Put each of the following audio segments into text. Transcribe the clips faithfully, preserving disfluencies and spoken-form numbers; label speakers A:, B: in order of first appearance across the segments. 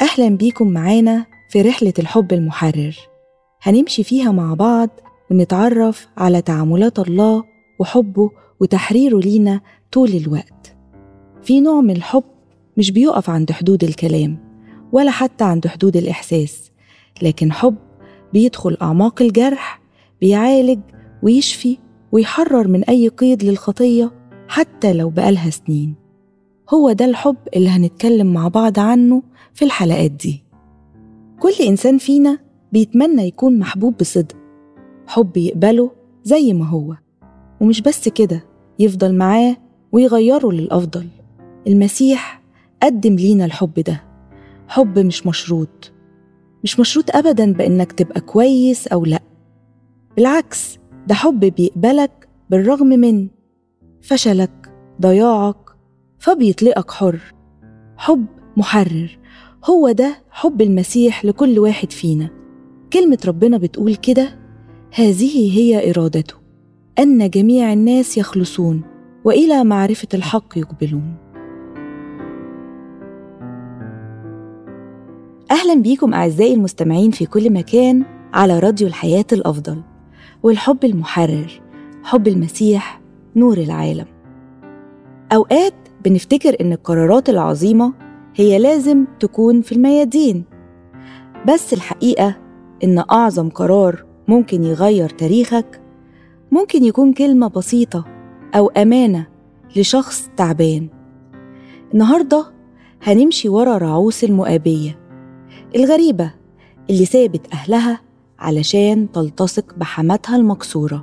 A: أهلا بيكم معانا في رحلة الحب المحرر. هنمشي فيها مع بعض ونتعرف على تعاملات الله وحبه وتحريره لينا طول الوقت. في نوع من الحب مش بيقف عند حدود الكلام ولا حتى عند حدود الإحساس، لكن حب بيدخل أعماق الجرح، بيعالج ويشفي ويحرر من أي قيد للخطية حتى لو بقالها سنين. هو ده الحب اللي هنتكلم مع بعض عنه في الحلقات دي. كل إنسان فينا بيتمنى يكون محبوب بصدق، حب يقبله زي ما هو، ومش بس كده، يفضل معاه ويغيره للأفضل. المسيح قدم لينا الحب ده، حب مش مشروط، مش مشروط أبداً بإنك تبقى كويس أو لأ. بالعكس، ده حب بيقبلك بالرغم من فشلك، ضياعك، فبيطلقك حر. حب محرر، هو ده حب المسيح لكل واحد فينا. كلمة ربنا بتقول كده: هذه هي إرادته، أن جميع الناس يخلصون وإلى معرفة الحق يقبلون. أهلا بيكم أعزائي المستمعين في كل مكان على راديو الحياة الأفضل. والحب المحرر، حب المسيح نور العالم. أوقات بنفتكر إن القرارات العظيمة هي لازم تكون في الميادين، بس الحقيقة إن أعظم قرار ممكن يغير تاريخك ممكن يكون كلمة بسيطة أو أمانة لشخص تعبان. النهاردة هنمشي ورا رعوس المؤابية الغريبة اللي سابت أهلها علشان تلتصق بحماتها المكسورة.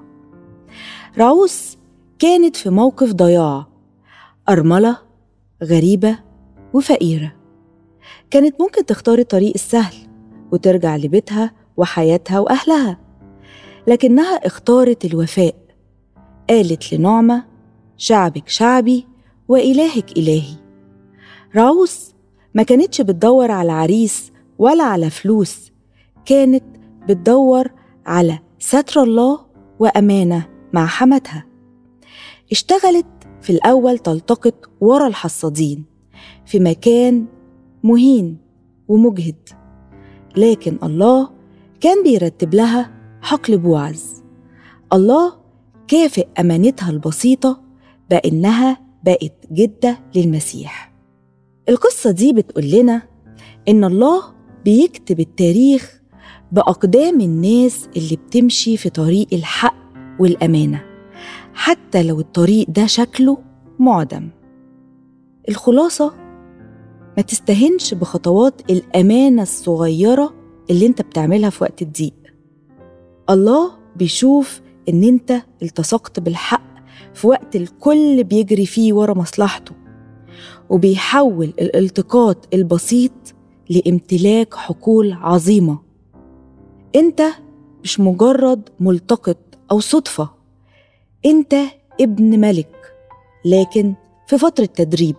A: رعوس كانت في موقف ضياع، أرملة غريبة وفقيرة. كانت ممكن تختار الطريق السهل وترجع لبيتها وحياتها وأهلها، لكنها اختارت الوفاء. قالت لنعمة: شعبك شعبي وإلهك إلهي. رعوس ما كانتش بتدور على عريس ولا على فلوس، كانت بتدور على ستر الله وأمانة مع حماتها. اشتغلت في الأول تلتقط ورا الحصادين في مكان مهين ومجهد، لكن الله كان بيرتب لها حقل بوعز. الله كافئ أمانتها البسيطة بأنها بقت جدة للمسيح. القصة دي بتقول لنا إن الله بيكتب التاريخ بأقدام الناس اللي بتمشي في طريق الحق والأمانة، حتى لو الطريق ده شكله معدم. الخلاصة: ما تستهنش بخطوات الأمانة الصغيرة اللي انت بتعملها في وقت الضيق. الله بيشوف ان انت التصقت بالحق في وقت الكل بيجري فيه ورا مصلحته، وبيحول الالتقاط البسيط لامتلاك حقول عظيمة. انت مش مجرد ملتقط أو صدفة، انت ابن ملك لكن في فترة تدريب.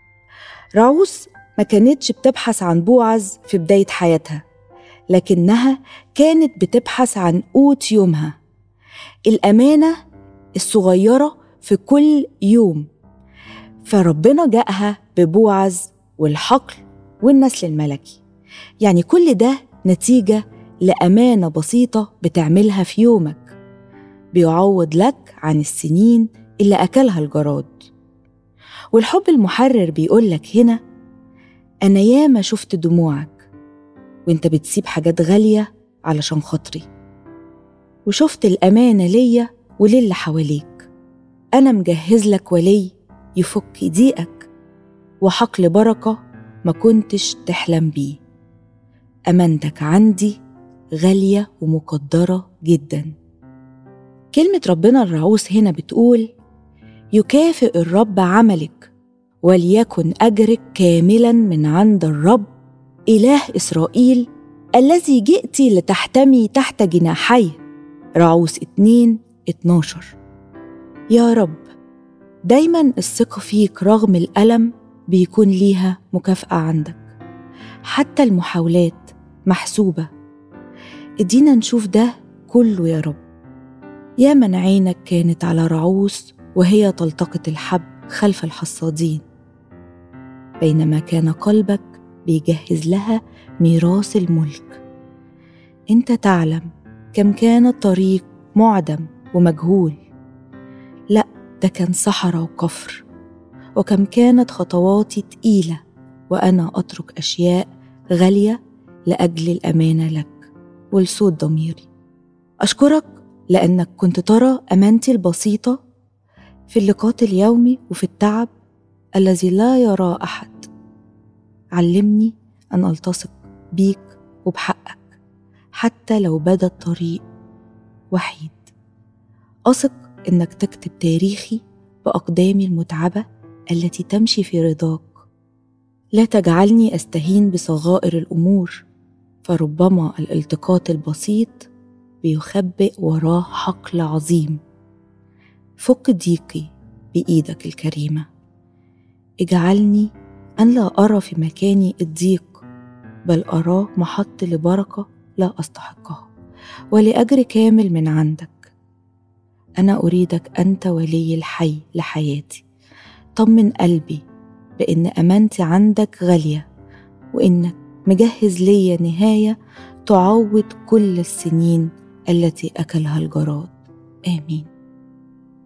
A: رعوس ما كانتش بتبحث عن بوعز في بداية حياتها، لكنها كانت بتبحث عن قوت يومها، الأمانة الصغيرة في كل يوم. فربنا جاءها ببوعز والحقل والنسل الملكي. يعني كل ده نتيجة لأمانة بسيطة بتعملها في يومك، بيعوض لك عن السنين اللي أكلها الجراد. والحب المحرر بيقولك هنا: أنا ياما شفت دموعك وانت بتسيب حاجات غالية علشان خاطري، وشفت الأمانة ليا وللي حواليك. أنا مجهز لك ولي يفك ضيقك وحقل بركة ما كنتش تحلم بيه. أمانتك عندي غالية ومقدرة جدا. كلمة ربنا الرعوس هنا بتقول: يكافئ الرب عملك وليكن أجرك كاملا من عند الرب إله إسرائيل الذي جئت لتحتمي تحت جناحيه. رعوس اتنين اتناشر. يا رب، دايما الثقة فيك رغم الألم بيكون ليها مكافأة عندك، حتى المحاولات محسوبة. ادينا نشوف ده كله يا رب. يا من عينك كانت على رعوس وهي تلتقط الحب خلف الحصادين، بينما كان قلبك بيجهز لها ميراث الملك. أنت تعلم كم كان الطريق معدم ومجهول، لأ ده كان صحراء وكفر، وكم كانت خطواتي تقيلة وأنا أترك أشياء غالية لأجل الأمانة لك ولصوت ضميري. أشكرك لأنك كنت ترى أمانتي البسيطة في اللقاء اليومي وفي التعب الذي لا يرى أحد. علمني أن ألتصق بيك وبحقك حتى لو بدا الطريق وحيد. أثق إنك تكتب تاريخي بأقدامي المتعبة التي تمشي في رضاك. لا تجعلني أستهين بصغائر الأمور، فربما الالتقاط البسيط بيخبئ وراه حقل عظيم. فك ضيقي بإيدك الكريمة. اجعلني أن لا أرى في مكاني الضيق، بل أراه محط لبركة لا أستحقها ولأجر كامل من عندك. أنا أريدك أنت ولي الحي لحياتي. طمن قلبي بأن أمانتي عندك غالية، وإنك مجهز لي نهاية تعوض كل السنين التي أكلها الجراد. آمين.